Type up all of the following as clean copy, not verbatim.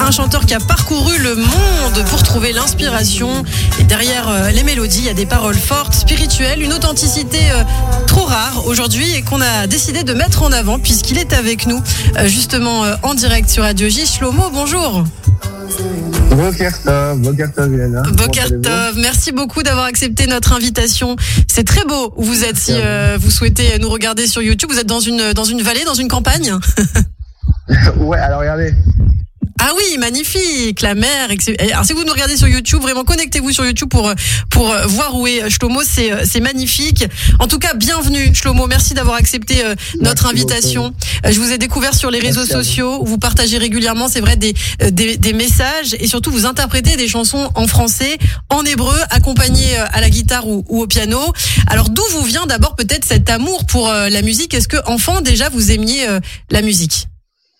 un chanteur qui a parcouru le monde pour trouver l'inspiration. Et derrière les mélodies, il y a des paroles fortes, spirituelles, une authenticité trop rare aujourd'hui et qu'on a décidé de mettre en avant puisqu'il est avec nous justement en direct sur Radio J. Shlomo, bonjour. Boker Tov, Yana. Boker Tov, merci beaucoup d'avoir accepté notre invitation. C'est très beau où vous êtes. Si vous souhaitez nous regarder sur YouTube, vous êtes dans une vallée, dans une campagne. Ouais, alors regardez. Ah oui, magnifique, la mer. Alors si vous nous regardez sur YouTube, vraiment connectez-vous sur YouTube pour voir où est Shlomo, c'est magnifique. En tout cas, bienvenue Shlomo, merci d'avoir accepté notre invitation. Je vous ai découvert sur les réseaux sociaux où vous partagez régulièrement, c'est vrai, des messages et surtout vous interprétez des chansons en français, en hébreu, accompagnées à la guitare ou au piano. Alors d'où vous vient d'abord peut-être cet amour pour la musique? Est-ce que enfant déjà vous aimiez la musique?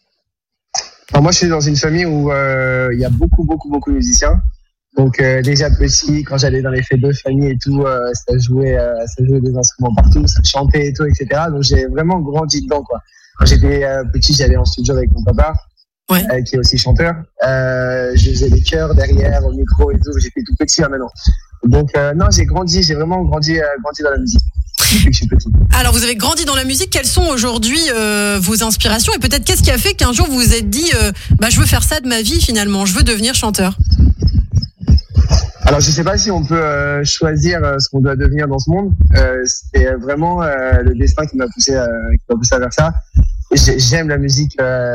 Alors moi, je suis dans une famille où il y a beaucoup de musiciens. Donc déjà petit, quand j'allais dans les fêtes de famille et tout, ça jouait des instruments partout, ça chantait et tout, etc. Donc j'ai vraiment grandi dedans, quoi. Quand j'étais petit, j'allais en studio avec mon papa, qui est aussi chanteur. Je faisais des chœurs derrière au micro et tout. J'étais tout petit maintenant. Donc non, j'ai vraiment grandi dans la musique. Depuis que je suis petit. Alors vous avez grandi dans la musique, quelles sont aujourd'hui vos inspirations et peut-être qu'est-ce qui a fait qu'un jour vous vous êtes dit je veux faire ça de ma vie finalement, je veux devenir chanteur? Alors je sais pas si on peut choisir ce qu'on doit devenir dans ce monde. C'est vraiment le destin qui m'a poussé à faire ça. J'aime la musique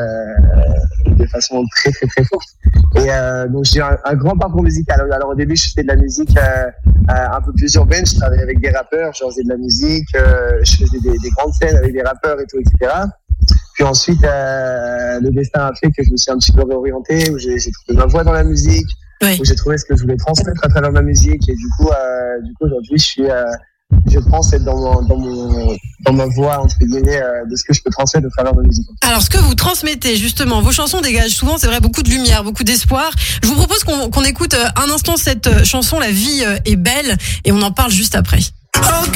de façon très forte. Et donc j'ai un grand parcours musical. Alors au début je faisais de la musique un peu plus urbaine. Je travaillais avec des rappeurs, je faisais de la musique, je faisais des grandes scènes avec des rappeurs et tout, etc. Puis ensuite le destin a fait que je me suis un petit peu réorienté, où j'ai trouvé ma voix dans la musique, où j'ai trouvé ce que je voulais transmettre à travers ma musique. Et du coup aujourd'hui je pense être dans ma voie, entre guillemets, de ce que je peux transmettre au travers de ma musique. Alors, ce que vous transmettez, justement, vos chansons dégagent souvent, c'est vrai, beaucoup de lumière, beaucoup d'espoir. Je vous propose qu'on écoute un instant cette chanson, La vie est belle, et on en parle juste après.